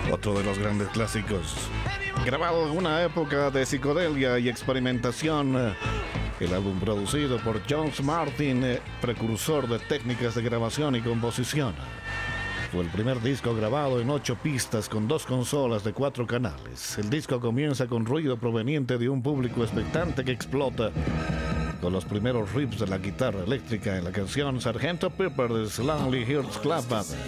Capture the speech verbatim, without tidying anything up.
Otro de los grandes clásicos, grabado en una época de psicodelia y experimentación. El álbum producido por George Martin, precursor de técnicas de grabación y composición. Fue el primer disco grabado en ocho pistas con dos consolas de cuatro canales. El disco comienza con ruido proveniente de un público expectante que explota, con los primeros riffs de la guitarra eléctrica en la canción Sargento Pepper's Lonely Hearts Club Band.